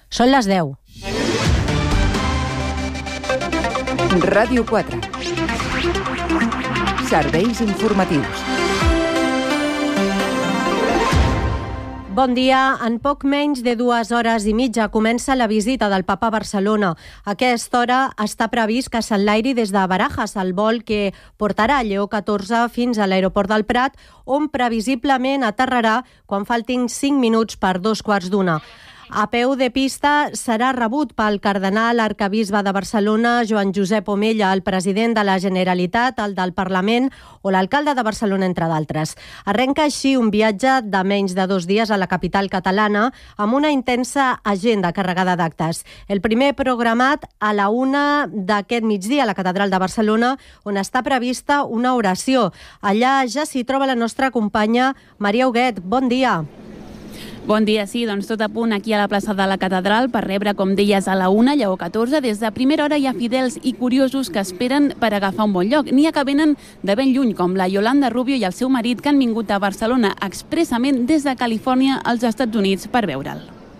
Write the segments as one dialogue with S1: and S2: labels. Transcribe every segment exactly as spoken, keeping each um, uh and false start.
S1: Són les deu.
S2: Ràdio quatre. Serveis informatius.
S1: Bon dia. En poc menys de dues hores i mitja comença la visita del papa a Barcelona. A aquesta hora està previst que s'enlairi des de Barajas el vol que portarà Lleó catorze fins a l'aeroport del Prat, on previsiblement aterrarà quan faltin cinc minuts per dos quarts d'una. A peu de pista serà rebut pel cardenal arcabisbe de Barcelona, Joan Josep Omella, el president de la Generalitat, el del Parlament o l'alcalde de Barcelona, entre d'altres. Arrenca així un viatge de menys de dos dies a la capital catalana amb una intensa agenda carregada d'actes. El primer programat a la una d'aquest migdia a la catedral de Barcelona, on està prevista una oració. Allà ja s'hi troba la nostra companya Maria Huguet. Bon dia.
S3: Bon dia, sí, doncs tot a punt aquí a la plaça de la Catedral per rebre, com deies, a la una, Lleó catorze. Des de primera hora hi ha fidels i curiosos que esperen per agafar un bon lloc. N'hi ha que venen de ben lluny, com la Yolanda Rubio i el seu marit, que han vingut a Barcelona expressament des de Califòrnia als Estats Units per veure'l.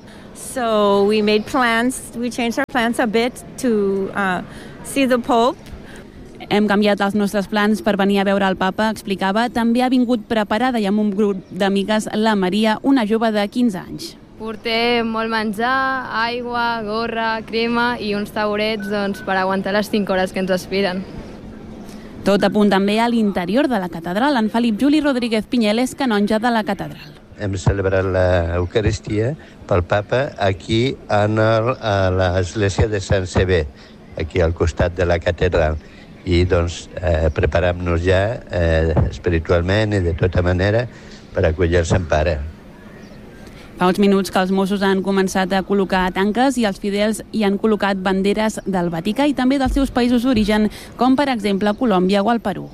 S4: So we made plans, we changed our plans a bit to uh, see the Pope.
S3: Hem canviat els nostres plans per venir a veure el papa, explicava. També ha vingut preparada i amb un grup d'amigues la Maria, una jove de quinze anys.
S5: Portem molt menjar, aigua, gorra, crema i uns taurets doncs, per aguantar les cinc hores que ens esperen.
S3: Tot a punt també a l'interior de la catedral. En Felip Juli Rodríguez Pinyel és canonge de la catedral.
S6: Hem celebrat l'Eucaristia pel papa aquí en el, a l'església de Sant Sever, aquí al costat de la catedral. I doncs eh, preparem-nos ja eh, espiritualment i de tota manera per acollir el Sant Pare.
S3: Fa uns minuts que els Mossos han començat a col·locar tanques i els fidels hi han col·locat banderes del Vaticà i també dels seus països d'origen, com per exemple Colòmbia o el Perú.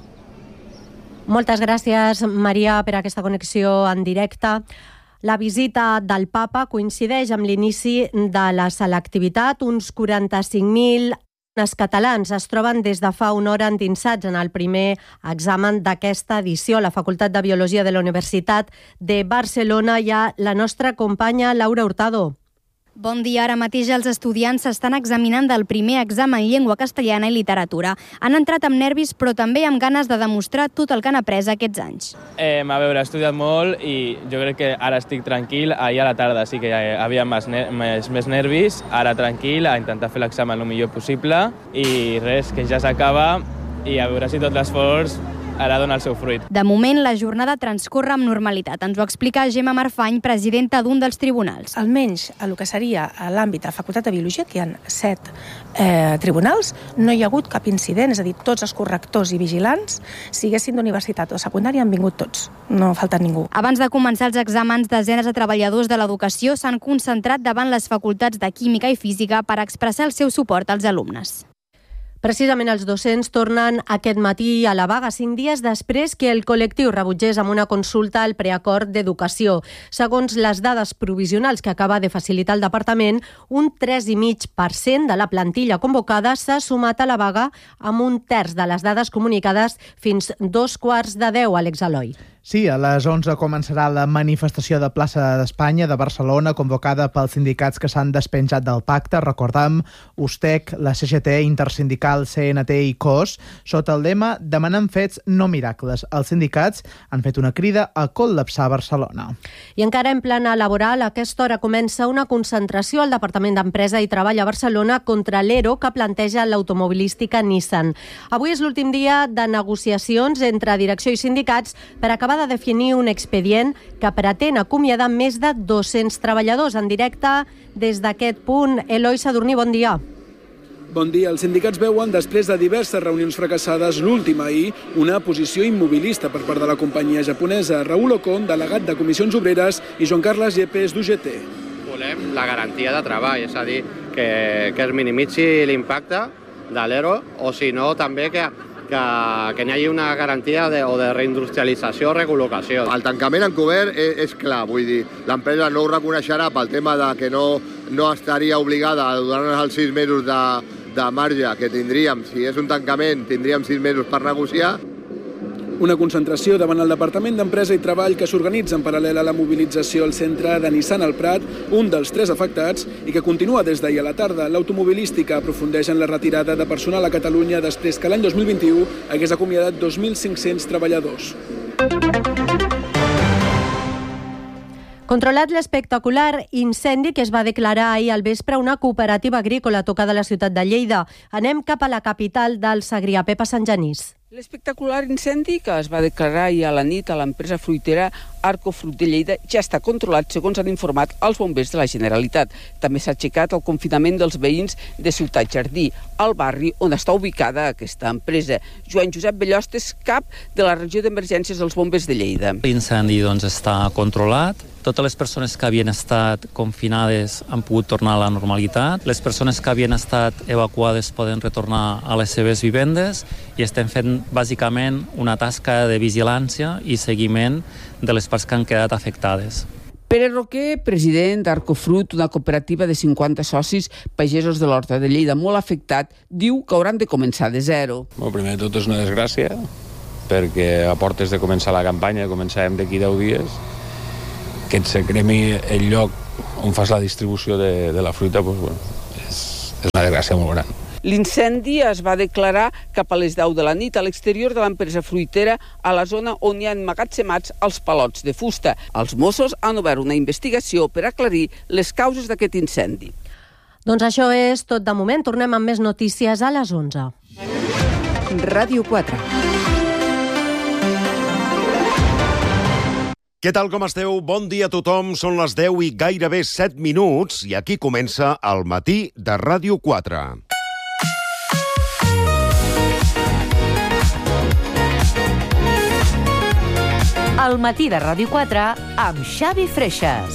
S1: Moltes gràcies, Maria, per aquesta connexió en directe. La visita del papa coincideix amb l'inici de la selectivitat. Uns quaranta-cinc mil Els catalans es troben des de fa una hora endinsats en el primer examen d'aquesta edició. A la Facultat de Biologia de la Universitat de Barcelona hi ha la nostra companya Laura Hurtado.
S7: Bon dia. Ara mateix els estudiants s'estan examinant del primer examen en llengua castellana i literatura. Han entrat amb nervis però també amb ganes de demostrar tot el que han après aquests anys.
S8: Eh, a veure, he estudiat molt i jo crec que ara estic tranquil. Ahir a la tarda sí que hi havia més, més, més nervis. Ara tranquil, a intentar fer l'examen el millor possible i res, que ja s'acaba i a veure si tot l'esforç ara dona el seu fruit.
S7: De moment, la jornada transcorre amb normalitat. Ens ho explica Gemma Marfany, presidenta d'un dels tribunals.
S9: Almenys a el que seria a l'àmbit de la Facultat de Biologia, que hi ha set eh, tribunals, no hi ha hagut cap incident, és a dir, tots els correctors i vigilants, siguessin d'universitat o secundària, han vingut tots, no ha faltat ningú.
S7: Abans de començar els exàmens, desenes de treballadors de l'educació s'han concentrat davant les facultats de Química i Física per expressar el seu suport als alumnes.
S1: Precisament els docents tornen aquest matí a la vaga, cinc dies després que el col·lectiu rebutgés amb una consulta el preacord d'educació. Segons les dades provisionals que acaba de facilitar el departament, un tres coma cinc per cent de la plantilla convocada s'ha sumat a la vaga amb un terç de les dades comunicades fins dos quarts de deu, Àlex Eloi.
S10: Sí, a les onze començarà la manifestació de Plaça d'Espanya de Barcelona, convocada pels sindicats que s'han despenjat del pacte. Recordam, USTEC, la C G T, Intersindical, C N T i C O S, sota el lema «Demanem fets, no miracles». Els sindicats han fet una crida a col·lapsar Barcelona.
S1: I encara en plana laboral, a aquesta hora comença una concentració al Departament d'Empresa i Treball a Barcelona contra l'E R O que planteja l'automobilística Nissan. Avui és l'últim dia de negociacions entre direcció i sindicats per acabar de definir un expedient que pretén acomiadar més de dos-cents treballadors. En directe des d'aquest punt, Eloi Sadurní, bon dia.
S11: Bon dia. Els sindicats veuen, després de diverses reunions fracassades, l'última ahir, una posició immobilista per part de la companyia japonesa. Raül Ocon, delegat de Comissions Obreres, i Joan Carles Yepes, d'U G T.
S12: Volem la garantia de treball, és a dir, que, que es minimitzi l'impacte de l'E R O, o si no, també que que, que n'hi hagi una garantia de, o de reindustrialització o recol·locació.
S13: El tancament encobert és, és clar, vull dir, l'empresa no ho reconeixerà pel tema de que no, no estaria obligada a donar-nos els sis mesos de, de marge que tindríem. Si és un tancament, tindríem sis mesos per negociar.
S11: Una concentració davant el Departament d'Empresa i Treball que s'organitza en paral·lel a la mobilització al centre de Nissan al Prat, un dels tres afectats, i que continua des d'ahir a la tarda. L'automobilística aprofundeix en la retirada de personal a Catalunya després que l'any dos mil vint-i-u hagués acomiadat dos mil cinc-cents treballadors.
S1: Controlat l'espectacular incendi que es va declarar ahir al vespre a una cooperativa agrícola tocada a la ciutat de Lleida. Anem cap a la capital del Segrià, Pepa Sant Genís.
S14: L'espectacular incendi que es va declarar ahir a la nit a l'empresa fruitera Arco Fruit de Lleida ja està controlat, segons han informat els bombers de la Generalitat. També s'ha aixecat el confinament dels veïns de Ciutat Jardí, al barri on està ubicada aquesta empresa. Joan Josep Bellost és cap de la regió d'emergències dels bombers de Lleida.
S15: L'incendi doncs, està controlat. Totes les persones que havien estat confinades han pogut tornar a la normalitat. Les persones que havien estat evacuades poden retornar a les seves vivendes i estem fent bàsicament una tasca de vigilància i seguiment de les parts que han quedat afectades.
S14: Pere Roquer, president d'Arcofrut, una cooperativa de cinquanta socis pagesos de l'Horta de Lleida molt afectat, diu que hauran de començar de zero.
S16: Bueno, primer de tot és una desgràcia, perquè a portes de començar la campanya, començarem d'aquí deu dies, que et se cremi el lloc on fas la distribució de, de la fruita, doncs, bueno, és, és una desgràcia molt gran.
S14: L'incendi es va declarar cap a les deu de la nit a l'exterior de l'empresa fruitera, a la zona on hi ha emmagatzemats els palots de fusta. Els Mossos han obert una investigació per aclarir les causes d'aquest incendi.
S1: Doncs això és tot de moment. Tornem amb més notícies a les onze.
S2: Ràdio quatre.
S17: Què tal, com esteu? Bon dia a tothom. Són les deu i gairebé set minuts i aquí comença el matí de Ràdio quatre.
S2: El matí de Ràdio quatre amb Xavi Freixas.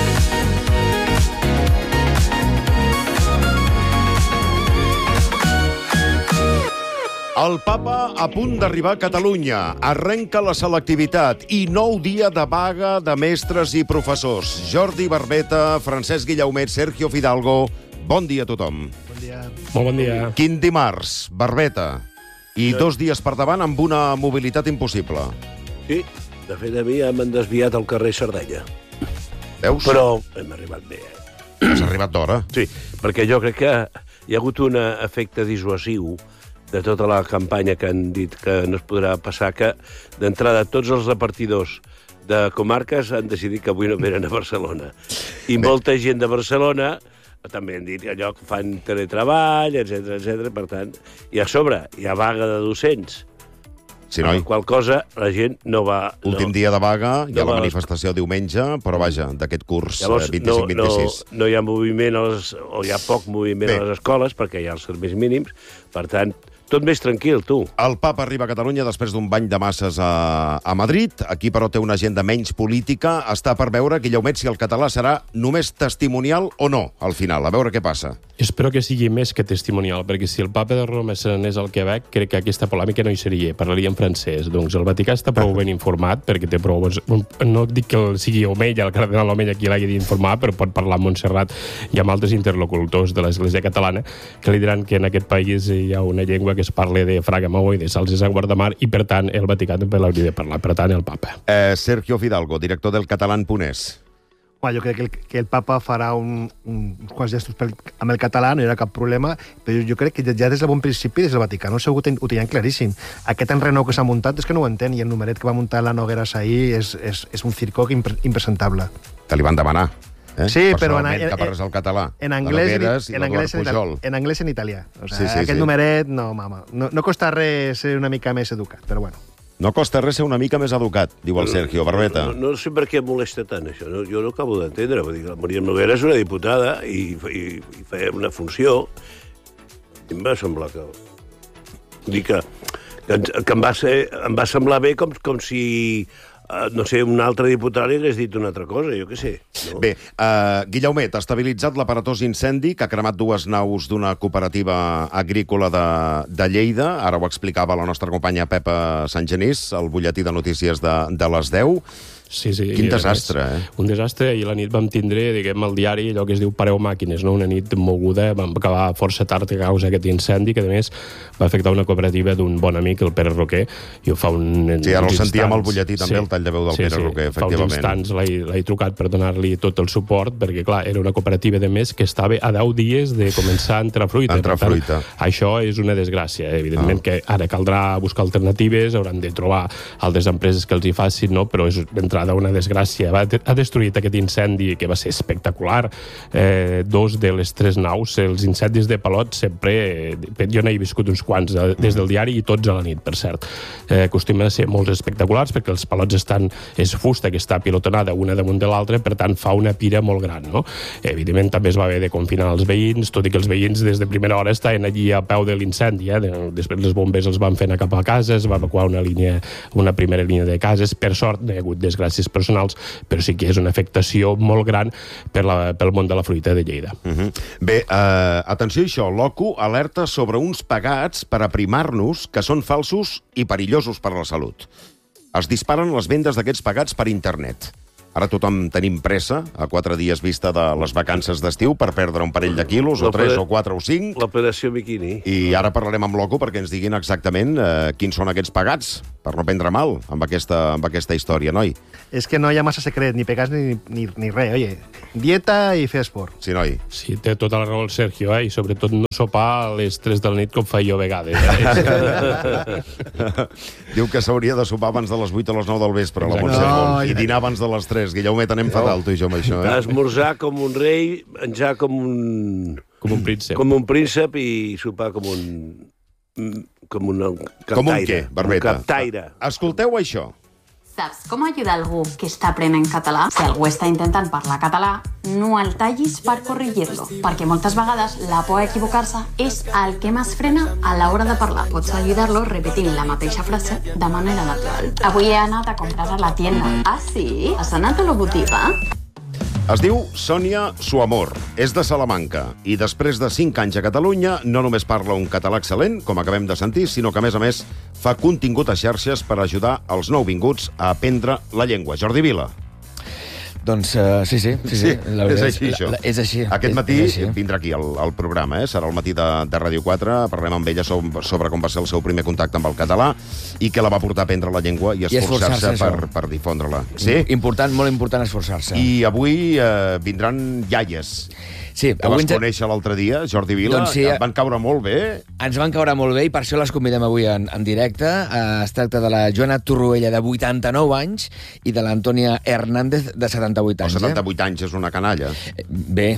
S17: El papa a punt d'arribar a Catalunya. Arrenca la selectivitat i nou dia de vaga de mestres i professors. Jordi Barbeta, Francesc Guillaumet, Sergio Fidalgo. Bon dia a tothom.
S18: Bon dia. Molt bon dia.
S17: Quin dimarts, Barbeta. I dos dies per davant amb una mobilitat impossible.
S18: Sí, de fet a mi ja m'han desviat al carrer Sardenya.
S17: Veus?
S18: Però hem arribat bé.
S17: Has arribat d'hora?
S18: Sí, perquè jo crec que hi ha hagut un efecte dissuasiu de tota la campanya que han dit que no es podrà passar, que d'entrada tots els repartidors de comarques han decidit que avui no venen a Barcelona. I Bé. molta gent de Barcelona també han dit que allò que fan teletreball, etcètera, etcètera. Per tant, i a sobre hi ha vaga de docents.
S17: Sí, noi.
S18: Qual cosa la gent no va...
S17: Últim
S18: no,
S17: dia de vaga, hi ha
S18: no
S17: la manifestació diumenge, però vaja, d'aquest curs
S18: Llavors,
S17: vint-i-cinc vint-i-sis.
S18: No, no hi ha moviment, a les, o hi ha poc moviment Bé. a les escoles, perquè hi ha els serveis mínims, per tant, tot més tranquil, tu.
S17: El papa arriba a Catalunya després d'un bany de masses a, a Madrid. Aquí, però, té una agenda menys política. Està per veure, Guillaumet, si el català serà només testimonial o no, al final. A veure què passa.
S19: Espero que sigui més que testimonial, perquè si el papa de Roma se n'anés al Quebec, crec que aquesta polèmica no hi seria, parlaria en francès. Doncs el Vaticà està prou ben informat, perquè té prou... No dic que sigui Omella, el cardenal Omella, qui l'hagi d'informar, però pot parlar amb Montserrat i amb altres interlocutors de l'Església catalana que li diran que en aquest país hi ha una llengua que es parla de Fraga Maó i de Salses a Guardamar i, per tant, el Vaticà també l'hauria de parlar, per tant, el papa.
S17: Eh, Sergio Fidalgo, director del Catalán Punès.
S20: Bueno, jo crec que el, que el papa farà un, un, uns quants gestos pel, amb el català, no hi haurà cap problema, però jo crec que ja des del bon principi, des del Vaticà, no segur que ho tenien claríssim. Aquest enrenou que s'ha muntat és que no ho entén, i el numeret que va muntar la Noguera ahir és, és, és un circo impre, impresentable.
S17: Que li van demanar. Eh?
S20: Sí, però en,
S17: que parles el català.
S20: En anglès, en, anglès, en, en anglès en italià. O sigui, sí, sí, aquest sí. numeret, no, mama. No, no costa res ser una mica més educat, però bueno.
S17: No costa res ser una mica més educat, diu el Sergio Barbeta.
S18: No, no, no sé per què molesta tant, això. No, jo no acabo d'entendre. La Maria Noguera és una diputada i, i, i feia una funció. I em va semblar que... Dir que, que, que em, va ser, em va semblar bé com, com si... Uh, no sé, un altre diputat li hagués dit una altra cosa, jo què sé. No?
S17: Bé, uh, Guillaumet, ha estabilitzat l'aparatós incendi que ha cremat dues naus d'una cooperativa agrícola de, de Lleida. Ara ho explicava la nostra companya Pepa Sant Genís, al butlletí de notícies de, de les deu.
S19: Sí, sí.
S17: Quin desastre, eh?
S19: Un desastre, i la nit vam tindre, diguem, el diari, allò que es diu Pareu màquines, no? Una nit moguda, vam acabar força tard a causa d'aquest incendi, que a més va afectar una cooperativa d'un bon amic, el Pere Roquer, i ho fa un...
S17: Sí, ara el sentíem al butlletí també, el tall de veu del Pere Roquer, efectivament.
S19: Fa uns instants l'he trucat per donar-li tot el suport, perquè, clar, era una cooperativa de més que estava a deu dies de començar a entrar fruita.
S17: Entrar fruita.
S19: Això és una desgràcia, evidentment, que ara caldrà buscar alternatives, hauran de trobar altres empreses que els hi facin, no? Però és d'entrada una desgràcia. Va, ha destruït aquest incendi que va ser espectacular. Eh, dos de les tres naus, els incendis de Palot sempre... Eh, jo n'he viscut uns quants de, des del diari i tots a la nit, per cert. Eh, acostumen a ser molt espectaculars perquè els palots estan... és fusta que està pilotonada una damunt de l'altra, per tant fa una pira molt gran, no? Evidentment també es va haver de confinar els veïns, tot i que els veïns des de primera hora estaven allí a peu de l'incendi, eh? Després els bombers els van fer anar cap a casa, es va evacuar una línia, una primera línia de cases. Per sort no hi ha hagut desgràcies personals, però sí que és una afectació molt gran per la, pel món de la fruita de Lleida.
S17: Uh-huh. Bé, uh, atenció a això, l'O C U alerta sobre uns pagats per aprimar-nos que són falsos i perillosos per a la salut. Es disparen les vendes d'aquests pagats per internet. Ara tothom tenim pressa, a quatre dies vista de les vacances d'estiu, per perdre un parell de quilos, o tres, o quatre, o cinc.
S18: L'operació biquini.
S17: I ara parlarem amb l'O C U perquè ens diguin exactament eh, quins són aquests pagats, per no prendre mal amb aquesta, amb aquesta història, noi.
S20: És que no hi ha massa secret, ni pegats ni, ni, ni res. Oye, dieta i fer esport.
S17: Sí, noi.
S19: Sí, té tota la raó el Sergio, eh? I sobretot no sopar a les tres de la nit com faig jo a vegades. Eh?
S17: Diu que s'hauria de sopar abans de les vuit o les nou del vespre, la Montse
S20: No,
S17: Pol, i dinar abans de les tres. Guillaumet, anem fatal, tu i jo, amb això. Eh?
S18: Esmorzar com un rei, menjar com un...
S19: Com un príncep.
S18: Com un príncep i sopar com un... Com un captaire.
S17: Com un què, Barbeta?
S18: Un captaire.
S17: Escolteu això.
S21: Saps com ajudar algú que està aprenent català? Si algú està intentant parlar català, no el tallis per corregir-lo, perquè moltes vegades la por a equivocar-se és el que més frena a l'hora de parlar. Pots ajudar-lo repetint la mateixa frase de manera natural. Avui he anat a comprar a la tienda. Ah, sí? Has anat a la botiga?
S17: Es diu Sònia Suamor, és de Salamanca, i després de cinc anys a Catalunya no només parla un català excel·lent, com acabem de sentir, sinó que, a més a més, fa contingut a xarxes per ajudar els nouvinguts a aprendre la llengua. Jordi Vila.
S22: Doncs uh, sí, sí, sí, sí.
S17: sí és així, això.
S22: La, la, és així.
S17: Aquest
S22: és,
S17: matí
S22: és així.
S17: vindrà aquí al, al programa, eh? Serà el matí de, de Ràdio quatre, parlem amb ella sobre, sobre com va ser el seu primer contacte amb el català i què la va portar a aprendre la llengua i esforçar-se esforçar per, per difondre-la. Sí?
S22: Important, molt important esforçar-se.
S17: I avui eh, vindran iaies.
S22: Sí,
S17: que vas conèixer l'altre dia, Jordi Vila, doncs sí, et van caure molt bé.
S22: Ens van caure molt bé i per això les convidem avui en, en directe. Uh, es tracta de la Joana Torroella, de vuitanta-nou anys, i de l'Antònia Hernández, de setanta-vuit anys.
S17: O setanta-vuit eh? anys és una canalla.
S22: Bé.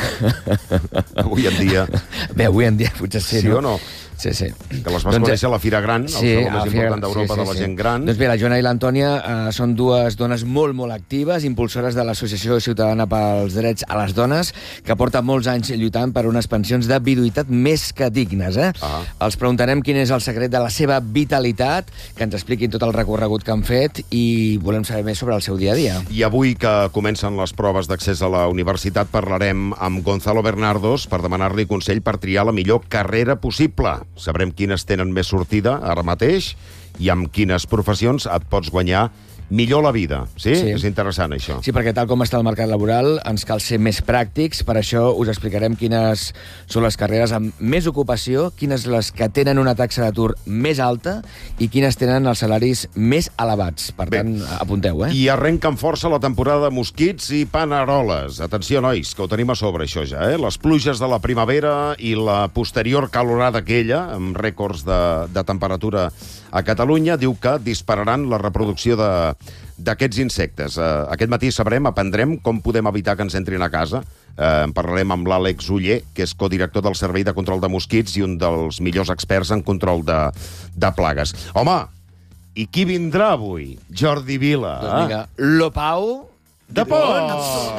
S17: Avui en dia.
S22: Bé, avui en dia potser sí,
S17: sí
S22: no?
S17: o no?
S22: Sí, sí.
S17: Que les vas doncs, conèixer a la Fira Gran, sí, el saló més important d'Europa sí, sí, de la sí. gent gran.
S22: Doncs bé, la Joana i l'Antònia uh, són dues dones molt, molt actives, impulsores de l'Associació Ciutadana pels Drets a les Dones, que porta molts anys lluitant per unes pensions de viduïtat més que dignes. Eh? Ah. Els preguntarem quin és el secret de la seva vitalitat, que ens expliquin tot el recorregut que han fet i volem saber més sobre el seu dia a dia.
S17: I avui que comencen les proves d'accés a la universitat parlarem amb Gonzalo Bernardos per demanar-li consell per triar la millor carrera possible. Sabrem quines tenen més sortida ara mateix i amb quines professions et pots guanyar millor la vida. Sí? sí? És interessant, això.
S22: Sí, perquè tal com està el mercat laboral, ens cal ser més pràctics. Per això us explicarem quines són les carreres amb més ocupació, quines les que tenen una taxa d'atur més alta i quines tenen els salaris més elevats. Per Bé, tant, apunteu, eh?
S17: I arrenca amb força la temporada de mosquits i paneroles. Atenció, nois, que ho tenim a sobre, això ja, eh? Les pluges de la primavera i la posterior calorada aquella, amb rècords de, de temperatura a Catalunya, diu que dispararan la reproducció de d'aquests insectes. Uh, aquest matí sabrem, aprendrem com podem evitar que ens entrin a casa. Uh, en parlarem amb l'Àlex Uller, que és codirector del Servei de Control de Mosquits i un dels millors experts en control de, de plagues. Home, i qui vindrà avui? Jordi Vila.
S22: Doncs vinga, lo Pau
S17: de Pons.